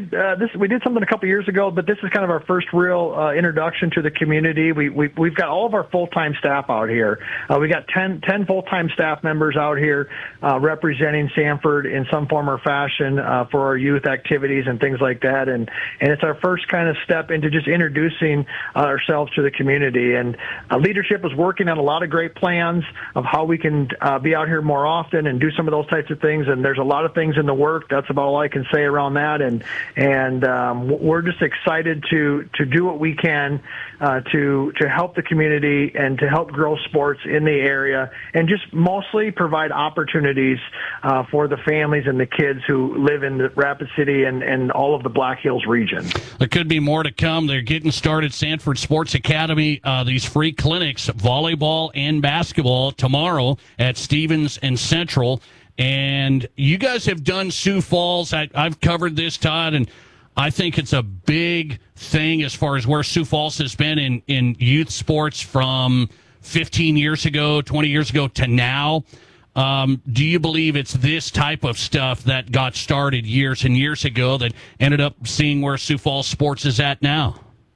did We did something a couple years ago, but this is kind of our first real introduction to the community. We've got all of our full-time staff out here. We got 10 full-time staff members out here representing Sanford in some form or fashion for our youth activities and things like that. And it's our first kind of step into just introducing ourselves to the community. And leadership is working on a lot of great plans of how we can be out here more often and do some of those types of things. And there's a lot of things in the work. That's about all I can say around that. And we're just excited to do what we can to help the community and to help grow sports in the area, and just mostly provide opportunities for the families and the kids who live in the Rapid City and all of the Black Hills region. There could be more to come. They're getting started. Sanford Sports Academy, these free clinics, volleyball and basketball, tomorrow at Stevens and Central. And you guys have done Sioux Falls. I've covered this, Todd, and I think it's a big thing as far as where Sioux Falls has been in youth sports from 15 years ago, 20 years ago to now. Do you believe it's this type of stuff that got started years and years ago that ended up seeing where Sioux Falls sports is at now?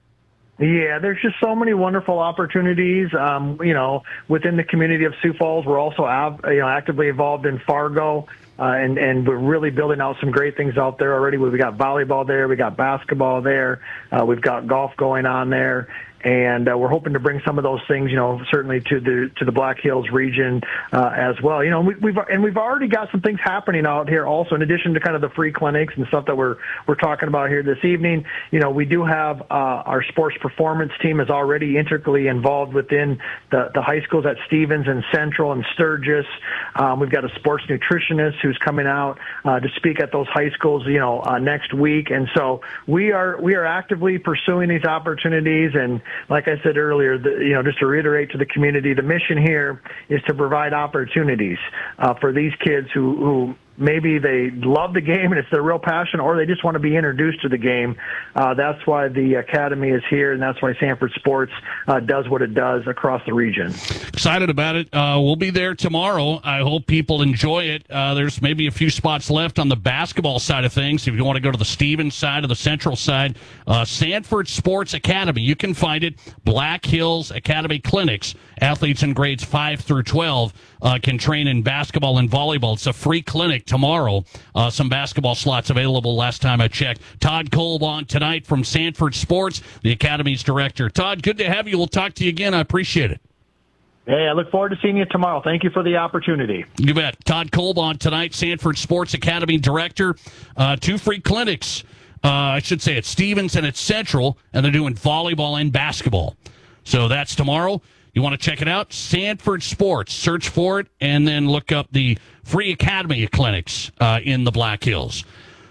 Yeah, there's just so many wonderful opportunities, within the community of Sioux Falls. We're also, actively involved in Fargo, and we're really building out some great things out there already. We got volleyball there, we got basketball there, we've got golf going on there. And we're hoping to bring some of those things, certainly to the Black Hills region as well. We've already got some things happening out here also, in addition to kind of the free clinics and stuff that we're talking about here this evening. We do have our sports performance team is already integrally involved within the high schools at Stevens and Central and Sturgis. We've got a sports nutritionist who's coming out to speak at those high schools, next week. And so we are actively pursuing these opportunities. And like I said earlier, just to reiterate to the community, the mission here is to provide opportunities for these kids who maybe they love the game and it's their real passion, or they just want to be introduced to the game. That's why the Academy is here, and that's why Sanford Sports does what it does across the region. Excited about it. We'll be there tomorrow. I hope people enjoy it. There's maybe a few spots left on the basketball side of things. If you want to go to the Stevens side or the Central side, Sanford Sports Academy, you can find it. Black Hills Academy Clinics. Athletes in grades 5 through 12 can train in basketball and volleyball. It's a free clinic tomorrow. Some basketball slots available last time I checked. Todd Kolb on tonight from Sanford Sports, the Academy's director. Todd, good to have you. We'll talk to you again. I appreciate it. Hey, I look forward to seeing you tomorrow. Thank you for the opportunity. You bet. Todd Kolb on tonight, Sanford Sports Academy director. 2 free clinics, I should say, at Stevens and at Central, and they're doing volleyball and basketball. So that's tomorrow. You want to check it out? Sanford Sports. Search for it, and then look up the free Academy clinics in the Black Hills.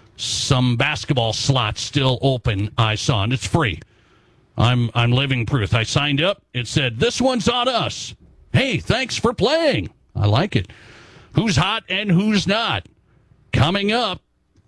Some basketball slots still open, I saw, and it's free. I'm living proof. I signed up. It said, "This one's on us." Hey, thanks for playing. I like it. Who's hot and who's not? Coming up,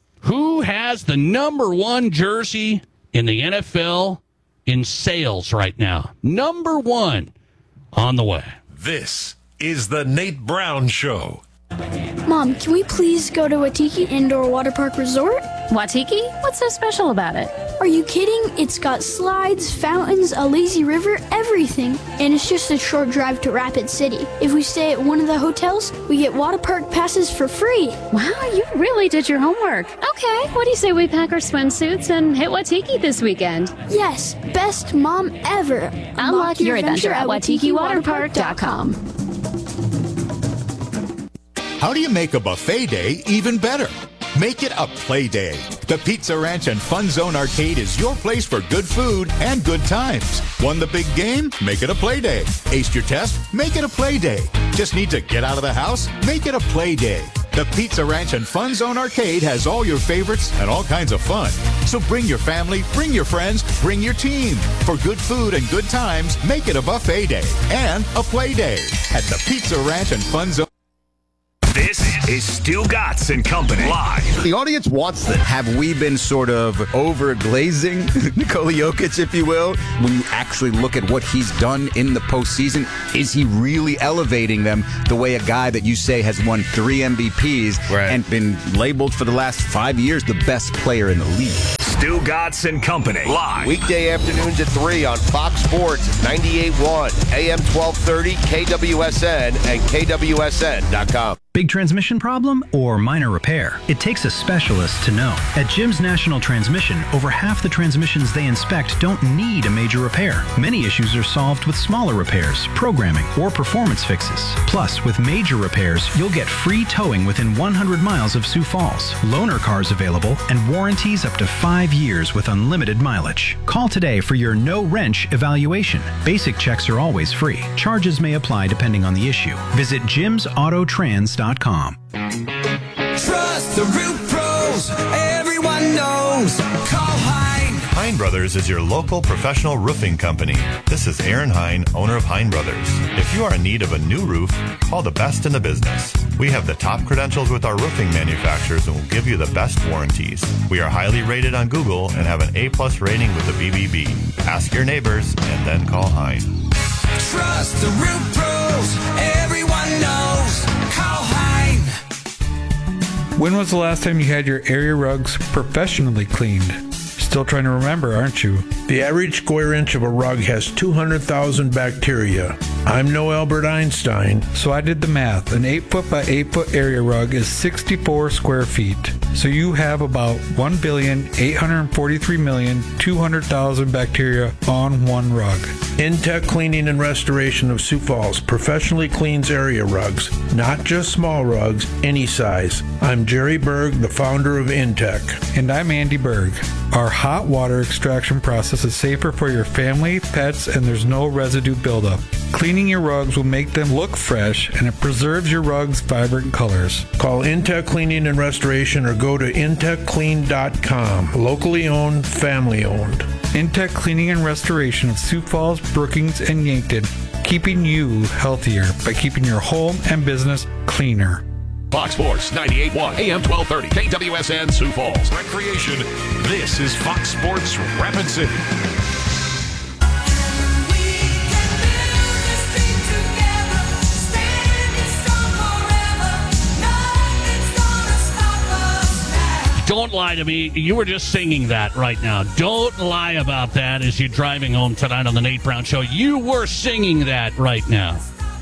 who has the number 1 jersey in the NFL in sales right now? Number 1. On the way. This is the Nate Brown Show. Mom, can we please go to Waitiki Indoor Water Park Resort? Waitiki? What's so special about it? Are you kidding? It's got slides, fountains, a lazy river, everything. And it's just a short drive to Rapid City. If we stay at one of the hotels, we get water park passes for free. Wow, you really did your homework. Okay, what do you say we pack our swimsuits and hit Waitiki this weekend? Yes, best mom ever. Unlock your adventure at WaitikiWaterPark.com. How do you make a buffet day even better? Make it a play day. The Pizza Ranch and Fun Zone Arcade is your place for good food and good times. Won the big game? Make it a play day. Aced your test? Make it a play day. Just need to get out of the house? Make it a play day. The Pizza Ranch and Fun Zone Arcade has all your favorites and all kinds of fun. So bring your family, bring your friends, bring your team. For good food and good times, make it a buffet day and a play day at the Pizza Ranch and Fun Zone. This is Stu Gatz and Company live. The audience wants that. Have we been sort of over-glazing Nikola Jokic, if you will? When you actually look at what he's done in the postseason, is he really elevating them the way a guy that you say has won 3 MVPs and been labeled for the last 5 years the best player in the league? Stu Gatz and Company. Live. Weekday afternoons at 3 on Fox Sports 98.1, AM 1230, KWSN, and KWSN.com. Big transmission problem or minor repair? It takes a specialist to know. At Jim's National Transmission, over half the transmissions they inspect don't need a major repair. Many issues are solved with smaller repairs, programming, or performance fixes. Plus, with major repairs, you'll get free towing within 100 miles of Sioux Falls, loaner cars available, and warranties up to 5 years with unlimited mileage. Call today for your no-wrench evaluation. Basic checks are always free. Charges may apply depending on the issue. Visit jimsautotrans.com. Trust the roof pros. Everyone knows. Call Hein. Hein Brothers is your local professional roofing company. This is Aaron Hein, owner of Hein Brothers. If you are in need of a new roof, call the best in the business. We have the top credentials with our roofing manufacturers and will give you the best warranties. We are highly rated on Google and have an A+ rating with the BBB. Ask your neighbors and then call Hein. Trust the roof pros. Everyone knows. Call Hein. When was the last time you had your area rugs professionally cleaned? Still trying to remember, aren't you? The average square inch of a rug has 200,000 bacteria. I'm no Albert Einstein. So I did the math. An 8-foot by 8-foot area rug is 64 square feet. So you have about 1,843,200,000 bacteria on one rug. Intech Cleaning and Restoration of Sioux Falls professionally cleans area rugs, not just small rugs, any size. I'm Jerry Berg, the founder of Intech. And I'm Andy Berg. Our hot water extraction process is safer for your family, pets, and there's no residue buildup. Cleaning your rugs will make them look fresh, and it preserves your rugs' vibrant colors. Call Intech Cleaning and Restoration or go to intechclean.com. Locally owned, family owned. Intech Cleaning and Restoration of Sioux Falls, Brookings, and Yankton, keeping you healthier by keeping your home and business cleaner. Fox Sports 98.1 AM 1230 KWSN Sioux Falls. Recreation. This is Fox Sports Rapid City. Don't lie to me. You were just singing that right now. Don't lie about that as you're driving home tonight on the Nate Brown Show. You were singing that right now.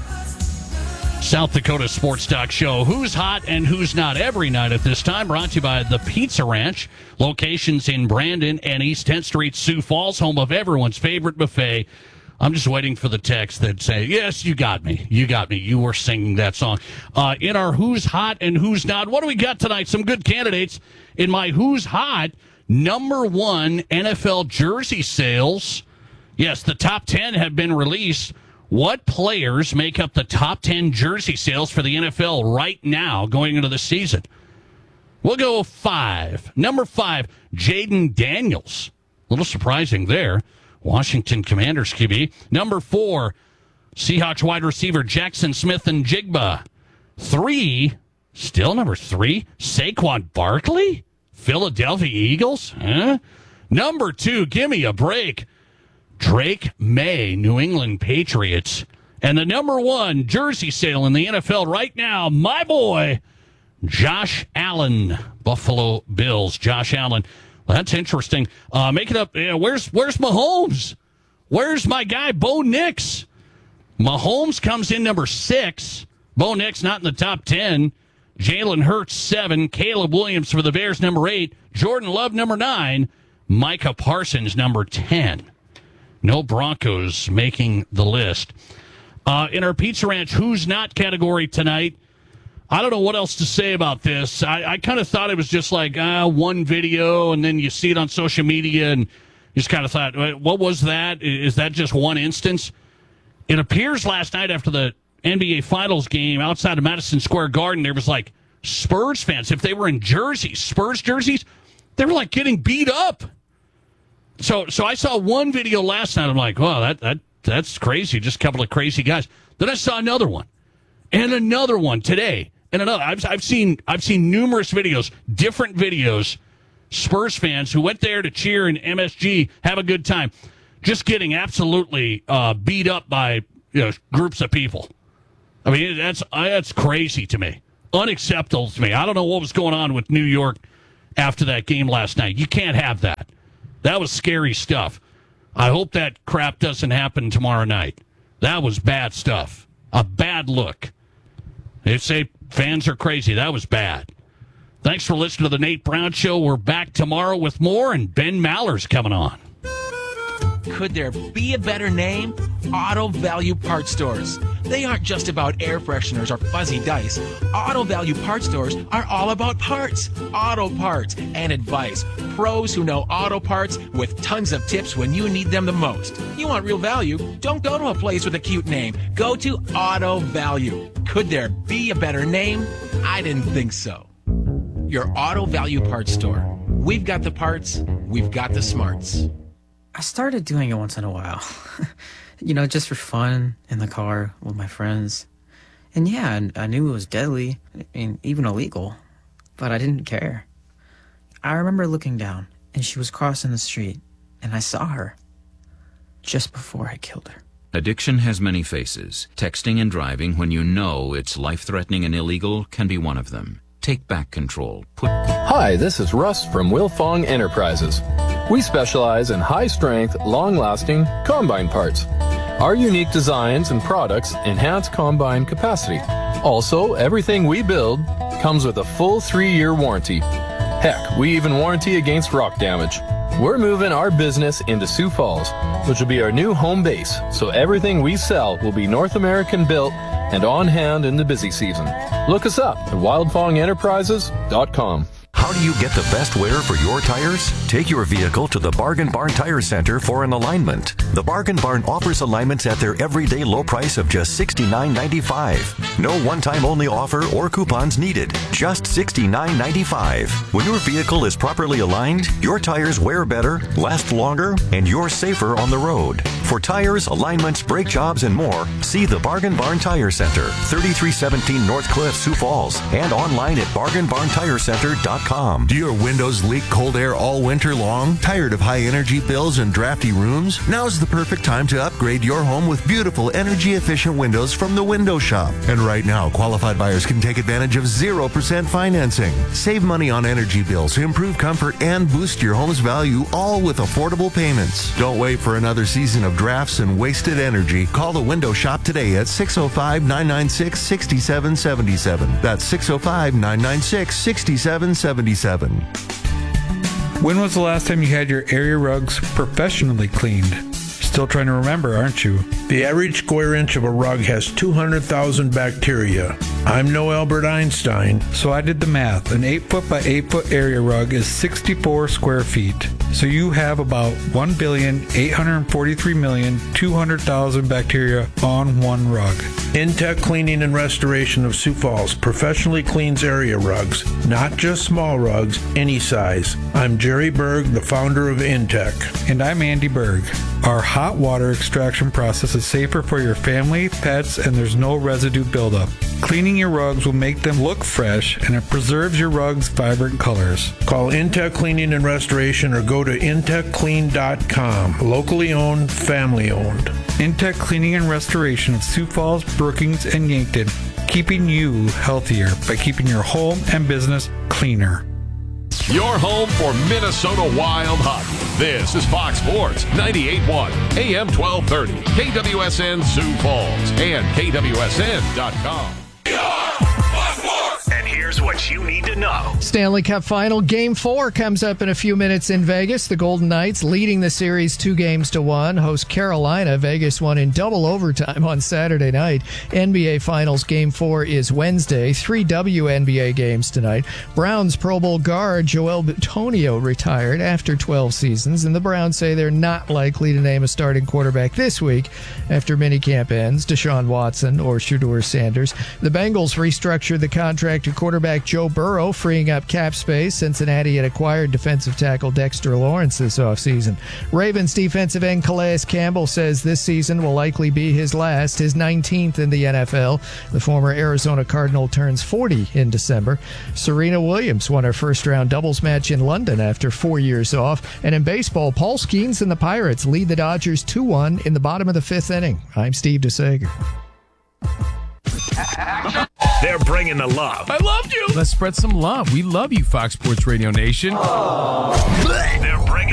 South Dakota Sports Talk Show. Who's hot and who's not every night at this time. Brought to you by the Pizza Ranch. Locations in Brandon and East 10th Street, Sioux Falls, home of everyone's favorite buffet. I'm just waiting for the text that say, yes, you got me. You got me. You were singing that song. In our Who's Hot and Who's Not, what do we got tonight? Some good candidates. In my Who's Hot, number one NFL jersey sales. Yes, the top 10 have been released. What players make up the top 10 jersey sales for the NFL right now going into the season? We'll go 5. Number 5, Jaden Daniels. A little surprising there. Washington Commanders QB. Number 4, Seahawks wide receiver Jackson Smith-Njigba. 3, still number 3, Saquon Barkley? Philadelphia Eagles? Huh? Number 2, give me a break, Drake May, New England Patriots. And the number 1 jersey sale in the NFL right now, my boy, Josh Allen, Buffalo Bills. Josh Allen. Well, that's interesting. Make it up. Where's Mahomes? Where's my guy, Bo Nix? Mahomes comes in number 6. Bo Nix not in the top 10. Jalen Hurts, 7. Caleb Williams for the Bears, number 8. Jordan Love, number 9. Micah Parsons, number 10. No Broncos making the list. In our Pizza Ranch Who's Not category tonight, I don't know what else to say about this. I kind of thought it was just like one video, and then you see it on social media, and you just kind of thought, what was that? Is that just one instance? It appears last night after the NBA Finals game outside of Madison Square Garden, there was like Spurs fans. If they were in jerseys, Spurs jerseys, they were like getting beat up. So I saw one video last night. I'm like, wow, that's crazy. Just a couple of crazy guys. Then I saw another one, and another one today, and another. I've seen numerous videos, different videos. Spurs fans who went there to cheer in MSG, have a good time, just getting absolutely beat up by groups of people. I mean, that's crazy to me, unacceptable to me. I don't know what was going on with New York after that game last night. You can't have that. That was scary stuff. I hope that crap doesn't happen tomorrow night. That was bad stuff. A bad look. They say fans are crazy. That was bad. Thanks for listening to the Nate Brown Show. We're back tomorrow with more, and Ben Maller's coming on. Could there be a better name? Auto Value Parts Stores. They aren't just about air fresheners or fuzzy dice. Auto Value Parts Stores are all about parts, auto parts, and advice. Pros who know auto parts with tons of tips when you need them the most. You want real value? Don't go to a place with a cute name. Go to Auto Value. Could there be a better name? I didn't think so. Your Auto Value Parts Store. We've got the parts, we've got the smarts. I started doing it once in a while. Just for fun in the car with my friends. And yeah, I knew it was deadly and even illegal, but I didn't care. I remember looking down, and she was crossing the street, and I saw her just before I killed her. Addiction has many faces. Texting and driving when you know it's life-threatening and illegal can be one of them. Take back control. Hi, this is Russ from Wilfong Enterprises. We specialize in high-strength, long-lasting combine parts. Our unique designs and products enhance combine capacity. Also, everything we build comes with a full 3-year warranty. Heck, we even warranty against rock damage. We're moving our business into Sioux Falls, which will be our new home base, so everything we sell will be North American built and on hand in the busy season. Look us up at wildfongenterprises.com. How do you get the best wear for your tires? Take your vehicle to the Bargain Barn Tire Center for an alignment. The Bargain Barn offers alignments at their everyday low price of just $69.95. No one-time only offer or coupons needed. Just $69.95. When your vehicle is properly aligned, your tires wear better, last longer, and you're safer on the road. For tires, alignments, brake jobs, and more, see the Bargain Barn Tire Center, 3317 North Cliff, Sioux Falls, and online at bargainbarntirecenter.com. Do your windows leak cold air all winter long? Tired of high energy bills and drafty rooms? Now's the perfect time to upgrade your home with beautiful energy efficient windows from the Window Shop. And right now, qualified buyers can take advantage of 0% financing. Save money on energy bills, improve comfort, and boost your home's value, all with affordable payments. Don't wait for another season of drafts and wasted energy. Call the Window Shop today at 605-996-6777. That's 605-996-6777. When was the last time you had your area rugs professionally cleaned? Still trying to remember, aren't you? The average square inch of a rug has 200,000 bacteria. I'm no Albert Einstein. So I did the math. An 8-foot by 8-foot area rug is 64 square feet. So you have about 1,843,200,000 bacteria on one rug. Intech Cleaning and Restoration of Sioux Falls professionally cleans area rugs, not just small rugs, any size. I'm Jerry Berg, the founder of Intech. And I'm Andy Berg. Our hot water extraction process is safer for your family, pets, and there's no residue buildup. Cleaning your rugs will make them look fresh, and it preserves your rugs' vibrant colors. Call Intech Cleaning and Restoration or go to intechclean.com. Locally owned, family owned. Intech Cleaning and Restoration of Sioux Falls, Brookings, and Yankton, keeping you healthier by keeping your home and business cleaner. Your home for Minnesota Wild hockey. This is Fox Sports 98.1 AM 1230 KWSN Sioux Falls and KWSN.com. And here's what you need to know. Stanley Cup Final Game 4 comes up in a few minutes in Vegas. The Golden Knights leading the series 2-1. Host Carolina. Vegas won in double overtime on Saturday night. NBA Finals Game 4 is Wednesday. 3 WNBA games tonight. Browns Pro Bowl guard Joel Bitonio retired after 12 seasons, and the Browns say they're not likely to name a starting quarterback this week after minicamp ends. Deshaun Watson or Shedeur Sanders. The Bengals restructured the contract to quarterback Joe Burrow, freeing up cap space. Cincinnati had acquired defensive tackle Dexter Lawrence this offseason. Ravens defensive end Calais Campbell says this season will likely be his last, his 19th in the NFL. The former Arizona Cardinal turns 40 in December. Serena Williams won her first-round doubles match in London after 4 years off. And in baseball, Paul Skeens and the Pirates lead the Dodgers 2-1 in the bottom of the 5th inning. I'm Steve DeSager. They're bringing the love. I loved you. Let's spread some love. We love you, Fox Sports Radio Nation. They're bringing